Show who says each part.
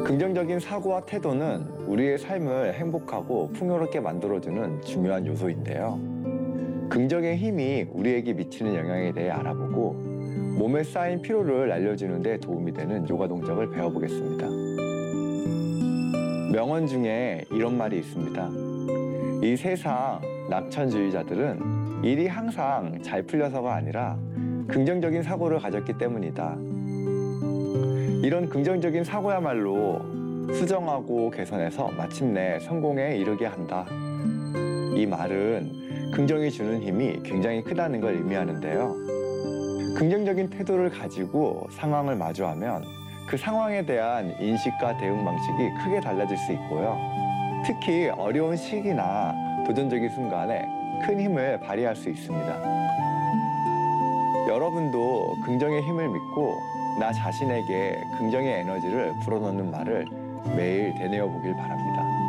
Speaker 1: 긍정적인 사고와 태도는 우리의 삶을 행복하고 풍요롭게 만들어주는 중요한 요소인데요. 긍정의 힘이 우리에게 미치는 영향에 대해 알아보고 몸에 쌓인 피로를 날려주는 데 도움이 되는 요가 동작을 배워보겠습니다. 명언 중에 이런 말이 있습니다. 이 세상 낙천주의자들은 일이 항상 잘 풀려서가 아니라 긍정적인 사고를 가졌기 때문이다. 이런 긍정적인 사고야말로 수정하고 개선해서 마침내 성공에 이르게 한다. 이 말은 긍정이 주는 힘이 굉장히 크다는 걸 의미하는데요. 긍정적인 태도를 가지고 상황을 마주하면 그 상황에 대한 인식과 대응 방식이 크게 달라질 수 있고요. 특히 어려운 시기나 도전적인 순간에 큰 힘을 발휘할 수 있습니다. 여러분도 긍정의 힘을 믿고 나 자신에게 긍정의 에너지를 불어넣는 말을 매일 되뇌어 보길 바랍니다.